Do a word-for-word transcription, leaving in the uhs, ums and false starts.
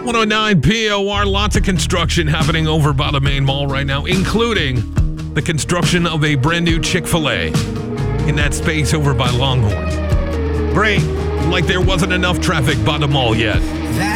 one oh nine P O R, lots of construction happening over by the main mall right now, including the construction of a brand new Chick-fil-A in that space over by Longhorn. Great, like there wasn't enough traffic by the mall yet.